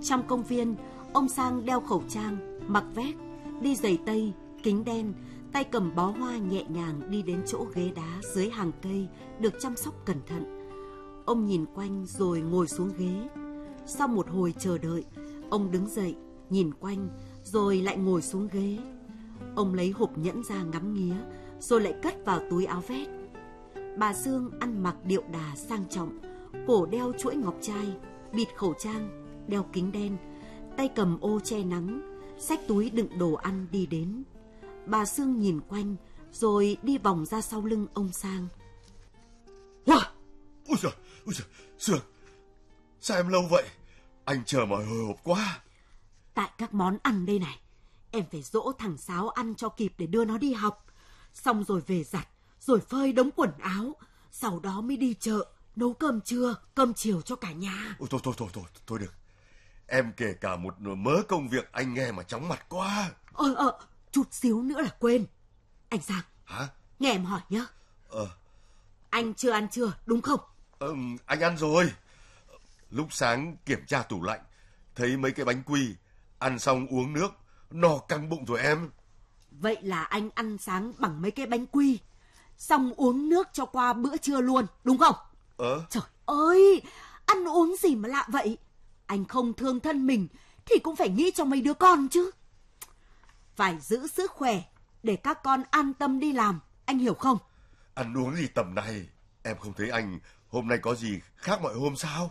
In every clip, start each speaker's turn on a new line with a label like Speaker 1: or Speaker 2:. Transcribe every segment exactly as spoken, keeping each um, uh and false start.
Speaker 1: Trong công viên, ông Sang đeo khẩu trang, mặc vest, đi giày tây, kính đen, tay cầm bó hoa nhẹ nhàng đi đến chỗ ghế đá dưới hàng cây được chăm sóc cẩn thận. Ông nhìn quanh rồi ngồi xuống ghế. Sau một hồi chờ đợi, ông đứng dậy, nhìn quanh rồi lại ngồi xuống ghế. Ông lấy hộp nhẫn ra ngắm nghía rồi lại cất vào túi áo vest. Bà Sương ăn mặc điệu đà sang trọng, cổ đeo chuỗi ngọc trai, bịt khẩu trang, đeo kính đen, tay cầm ô che nắng, xách túi đựng đồ ăn đi đến. Bà Sương nhìn quanh rồi đi vòng ra sau lưng ông Sang.
Speaker 2: Wow! Ôi giời, ôi giời, Sương, sao em lâu vậy? Anh chờ mỏi hồi hộp quá.
Speaker 1: Tại các món ăn đây này, em phải dỗ thằng Sáo ăn cho kịp để đưa nó đi học. Xong rồi về giặt, rồi phơi đống quần áo, sau đó mới đi chợ, nấu cơm trưa, cơm chiều cho cả nhà.
Speaker 2: Ôi, thôi, thôi, thôi, thôi, thôi được. Em kể cả một mớ công việc anh nghe mà chóng mặt quá.
Speaker 1: Ờ, ờ, chút xíu nữa là quên. Anh Sang.
Speaker 2: Hả?
Speaker 1: Nghe em hỏi nhá.
Speaker 2: Ờ.
Speaker 1: Anh chưa ăn trưa, đúng không?
Speaker 2: Ờ, anh ăn rồi. Lúc sáng kiểm tra tủ lạnh, thấy mấy cái bánh quy, ăn xong uống nước, no căng bụng rồi em.
Speaker 1: Vậy là anh ăn sáng bằng mấy cái bánh quy, xong uống nước cho qua bữa trưa luôn, đúng không?
Speaker 2: Ờ.
Speaker 1: Trời ơi, ăn uống gì mà lạ vậy? Anh không thương thân mình thì cũng phải nghĩ cho mấy đứa con chứ. Phải giữ sức khỏe để các con an tâm đi làm, anh hiểu không?
Speaker 2: Ăn uống gì tầm này, em không thấy anh hôm nay có gì khác mọi hôm sao?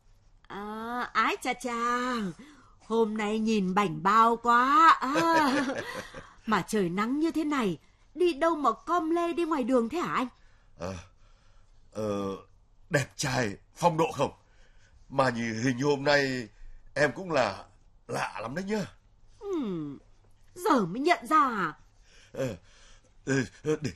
Speaker 1: À, ái cha cha, hôm nay nhìn bảnh bao quá. À, mà trời nắng như thế này, đi đâu mà com lê đi ngoài đường thế hả anh?
Speaker 2: Ờ, ờ, đẹp trai, phong độ không? Mà nhìn hình hôm nay em cũng là lạ lắm đấy nhá.
Speaker 1: Ừ, giờ mới nhận ra à?
Speaker 2: Ờ, ờ, để